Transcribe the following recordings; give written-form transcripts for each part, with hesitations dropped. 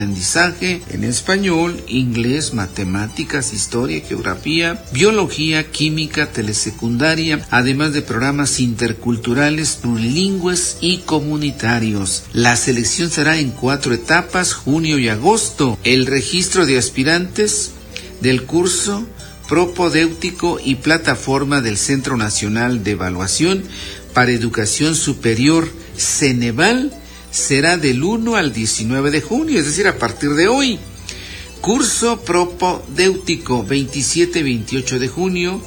aprendizaje en español, inglés, matemáticas, historia, geografía, biología, química, telesecundaria, además de programas interculturales, plurilingües y comunitarios. La selección será en 4 etapas, junio y agosto. El registro de aspirantes del curso propedéutico y plataforma del Centro Nacional de Evaluación para Educación Superior, Ceneval, será del 1 al 19 de junio, es decir, a partir de hoy. Curso propedéutico 27 y 28 de junio,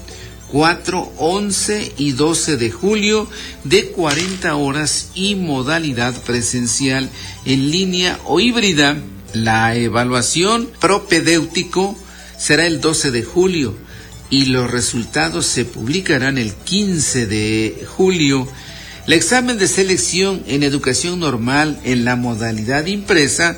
4, 11 y 12 de julio, de 40 horas y modalidad presencial, en línea o híbrida. La evaluación propedéutico será el 12 de julio y los resultados se publicarán el 15 de julio. El examen de selección en educación normal en la modalidad impresa,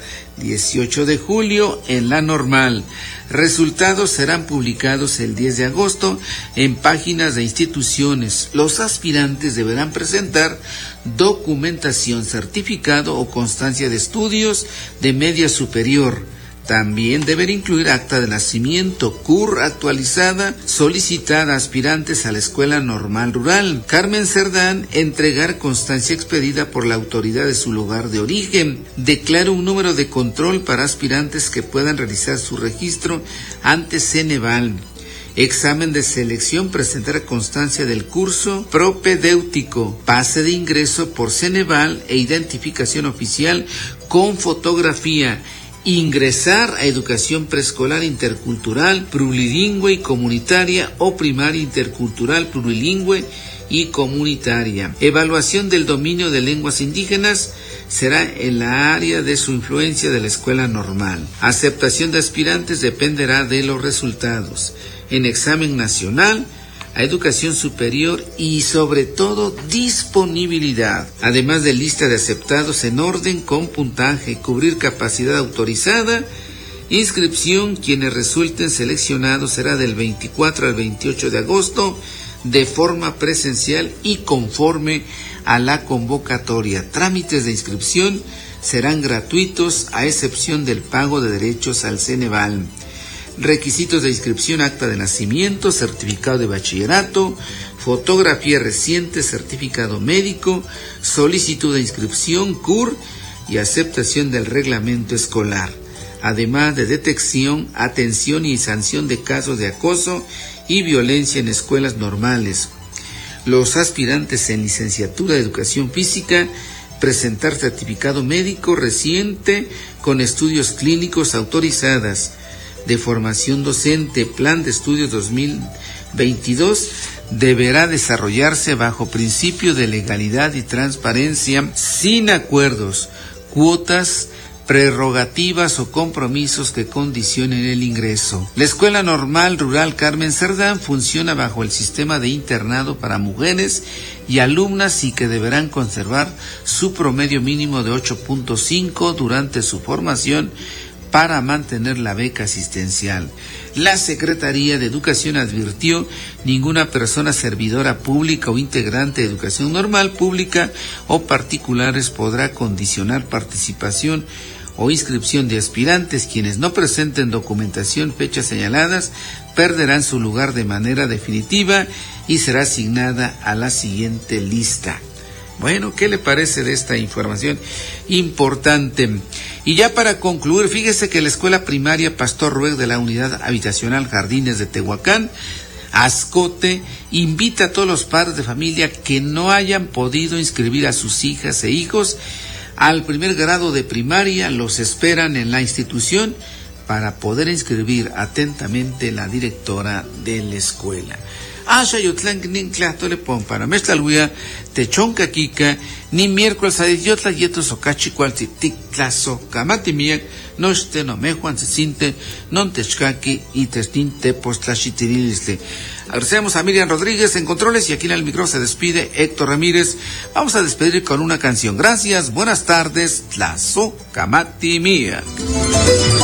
18 de julio en la normal. Resultados serán publicados el 10 de agosto en páginas de instituciones. Los aspirantes deberán presentar documentación, certificado o constancia de estudios de media superior. También deben incluir acta de nacimiento, CUR actualizada, solicitada a aspirantes a la Escuela Normal Rural. Carmen Cerdán, entregar constancia expedida por la autoridad de su lugar de origen. Declara un número de control para aspirantes que puedan realizar su registro ante Ceneval. Examen de selección, presentar constancia del curso propedéutico, pase de ingreso por Ceneval e identificación oficial con fotografía. Ingresar a educación preescolar intercultural, plurilingüe y comunitaria o primaria intercultural, plurilingüe y comunitaria. Evaluación del dominio de lenguas indígenas será en la área de su influencia de la escuela normal. Aceptación de aspirantes dependerá de los resultados. En examen nacional, a educación superior y sobre todo disponibilidad, además de lista de aceptados en orden con puntaje, cubrir capacidad autorizada, inscripción, quienes resulten seleccionados será del 24 al 28 de agosto de forma presencial y conforme a la convocatoria. Trámites de inscripción serán gratuitos a excepción del pago de derechos al Ceneval. Requisitos de inscripción: acta de nacimiento, certificado de bachillerato, fotografía reciente, certificado médico, solicitud de inscripción, CUR y aceptación del reglamento escolar, además de detección, atención y sanción de casos de acoso y violencia en escuelas normales. Los aspirantes en licenciatura de educación física, presentar certificado médico reciente con estudios clínicos autorizadas, de formación docente, plan de estudios 2022, deberá desarrollarse bajo principio de legalidad y transparencia, sin acuerdos, cuotas, prerrogativas o compromisos que condicionen el ingreso. La Escuela Normal Rural Carmen Cerdán funciona bajo el sistema de internado para mujeres y alumnas y que deberán conservar su promedio mínimo de 8.5 durante su formación para mantener la beca asistencial. La Secretaría de Educación advirtió: ninguna persona servidora pública o integrante de educación normal, pública o particulares podrá condicionar participación o inscripción de aspirantes. Quienes no presenten documentación, fechas señaladas, perderán su lugar de manera definitiva y será asignada a la siguiente lista. Bueno, ¿qué le parece de esta información importante? Y ya para concluir, fíjese que la escuela primaria Pastor Rueg de la unidad habitacional Jardines de Tehuacán, Azcote, invita a todos los padres de familia que no hayan podido inscribir a sus hijas e hijos al primer grado de primaria. Los esperan en la institución para poder inscribir. Atentamente, la directora de la escuela. Ashayotlan Nincla Tolepon para Mestalhuia, Techonca Kika, ni miércoles a Yotla Yetos Okachi Cualtitic Claso, Kamatimiak, Noste no Mejuan se sinte, non Techkaki y Testinte Postlachitirilisle. Agradecemos a Miriam Rodríguez en controles y aquí en el micro se despide Héctor Ramírez. Vamos a despedir con una canción. Gracias, buenas tardes, Tlazo Kamatimiak.